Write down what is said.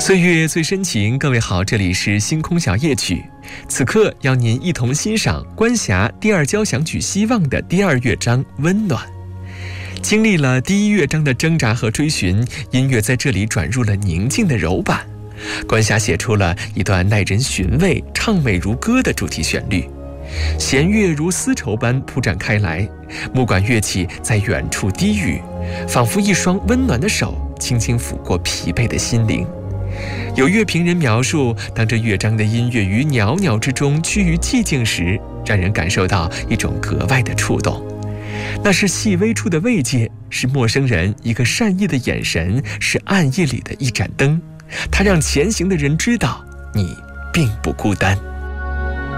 岁月最深情，各位好，这里是星空小夜曲。此刻邀您一同欣赏关峡第二交响曲希望的第二乐章《温暖》。经历了第一乐章的挣扎和追寻，音乐在这里转入了宁静的柔板。关峡写出了一段耐人寻味、唱美如歌的主题旋律，弦乐如丝绸般铺展开来，木管乐器在远处低语，仿佛一双温暖的手轻轻抚过疲惫的心灵。有乐评人描述，当这乐章的音乐于袅袅之中趋于寂静时，让人感受到一种格外的触动。那是细微处的慰藉，是陌生人一个善意的眼神，是暗夜里的一盏灯，它让前行的人知道你并不孤单。